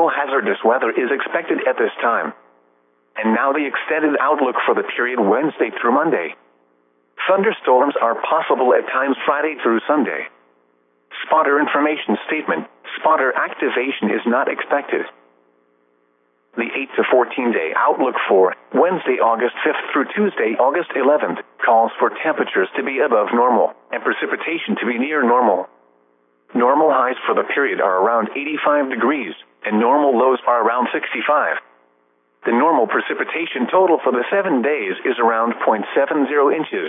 possible hazardous weather is expected at this time. And now the extended outlook for the period Wednesday through Monday. Thunderstorms are possible at times Friday through Sunday. Spotter information statement. Spotter activation is not expected. The 8 to 14 day outlook for Wednesday, August 5th through Tuesday, August 11th, calls for temperatures to be above normal and precipitation to be near normal. Normal highs for the period are around 85 degrees, and normal lows are around 65. The normal precipitation total for the 7 days is around 0.70 inches.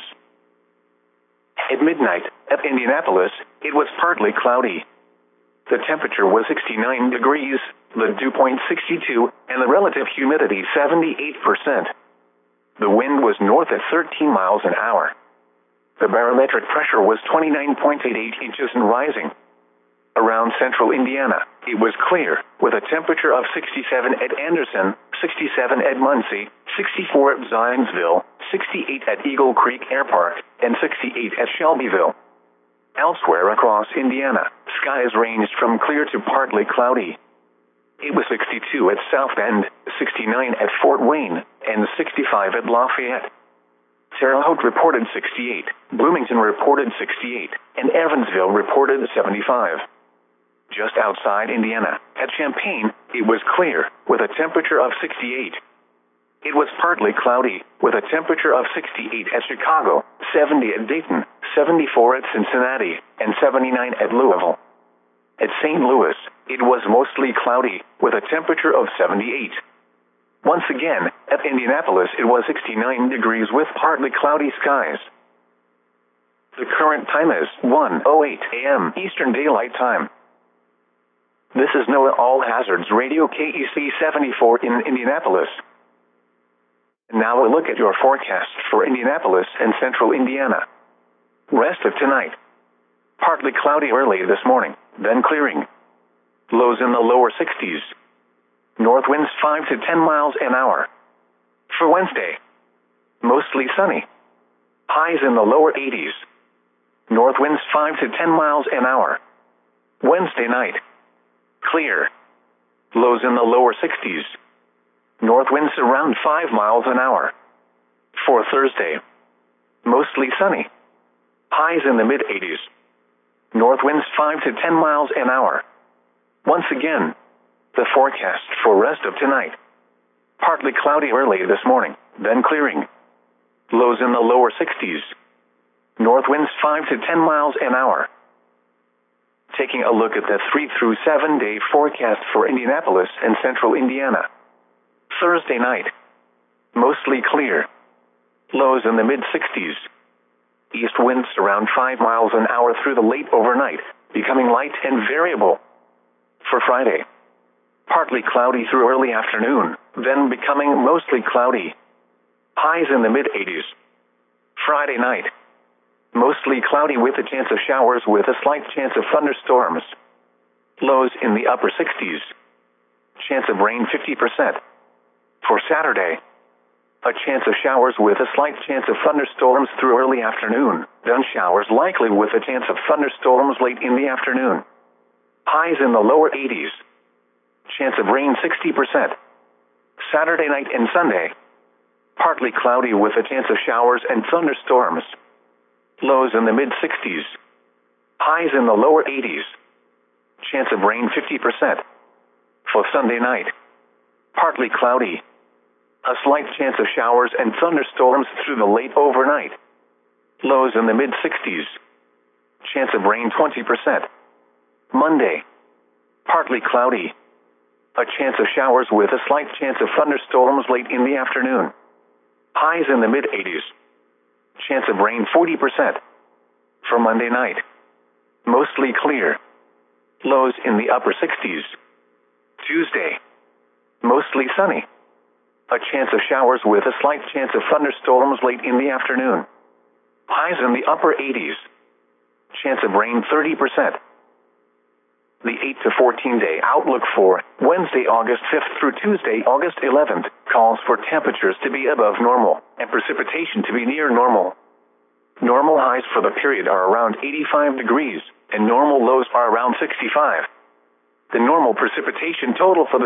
At midnight, at Indianapolis, it was partly cloudy. The temperature was 69 degrees, the dew point 62, and the relative humidity 78%. The wind was north at 13 miles an hour. The barometric pressure was 29.88 inches and rising. Around central Indiana, it was clear, with a temperature of 67 at Anderson, 67 at Muncie, 64 at Zionsville, 68 at Eagle Creek Air Park, and 68 at Shelbyville. Elsewhere across Indiana, skies ranged from clear to partly cloudy. It was 62 at South Bend, 69 at Fort Wayne, and 65 at Lafayette. Terre Haute reported 68, Bloomington reported 68, and Evansville reported 75. Just outside Indiana, at Champaign, it was clear, with a temperature of 68. It was partly cloudy, with a temperature of 68 at Chicago, 70 at Dayton, 74 at Cincinnati, and 79 at Louisville. At St. Louis, it was mostly cloudy, with a temperature of 78. Once again, at Indianapolis it was 69 degrees with partly cloudy skies. The current time is 1:08 a.m. Eastern Daylight Time. This is NOAA All Hazards Radio KEC 74 in Indianapolis. Now a look at your forecast for Indianapolis and central Indiana. Rest of tonight. Partly cloudy early this morning, then clearing. Lows in the lower 60s. North winds 5 to 10 miles an hour. For Wednesday, mostly sunny. Highs in the lower 80s. North winds 5 to 10 miles an hour. Wednesday night, clear. Lows in the lower 60s. North winds around 5 miles an hour. For Thursday, mostly sunny. Highs in the mid-80s. North winds 5 to 10 miles an hour. Once again, the forecast for rest of tonight. Partly cloudy early this morning, then clearing. Lows in the lower 60s. North winds 5 to 10 miles an hour. Taking a look at the 3 through 7 day forecast for Indianapolis and central Indiana. Thursday night, mostly clear. Lows in the mid-60s. East winds around 5 miles an hour through the late overnight, becoming light and variable. For Friday, partly cloudy through early afternoon, then becoming mostly cloudy. Highs in the mid-80s. Friday night, mostly cloudy with a chance of showers with a slight chance of thunderstorms. Lows in the upper 60s. Chance of rain 50%. For Saturday, a chance of showers with a slight chance of thunderstorms through early afternoon, then showers likely with a chance of thunderstorms late in the afternoon. Highs in the lower 80s. Chance of rain 60%. Saturday night and Sunday, partly cloudy with a chance of showers and thunderstorms. Lows in the mid-60s. Highs in the lower 80s. Chance of rain 50%. For Sunday night, partly cloudy. A slight chance of showers and thunderstorms through the late overnight. Lows in the mid-60s. Chance of rain 20%. Monday, partly cloudy. A chance of showers with a slight chance of thunderstorms late in the afternoon. Highs in the mid-80s. Chance of rain 40%. For Monday night, mostly clear. Lows in the upper 60s. Tuesday, mostly sunny. A chance of showers with a slight chance of thunderstorms late in the afternoon. Highs in the upper 80s. Chance of rain 30%. The 8 to 14 day outlook for Wednesday, August 5th through Tuesday, August 11th, calls for temperatures to be above normal and precipitation to be near normal. Normal highs for the period are around 85 degrees, and normal lows are around 65. The normal precipitation total for the